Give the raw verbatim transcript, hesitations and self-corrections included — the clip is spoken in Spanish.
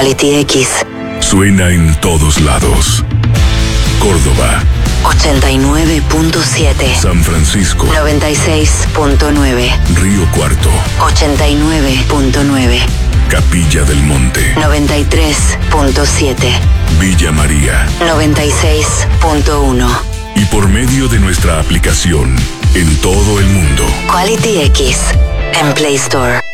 Quality X. Suena en todos lados. Córdoba. ochenta y nueve punto siete. San Francisco. noventa y seis punto nueve. Río Cuarto. ochenta y nueve punto nueve. Capilla del Monte. noventa y tres punto siete. Villa María. noventa y seis punto uno. Y por medio de nuestra aplicación, en todo el mundo. Quality X en Play Store.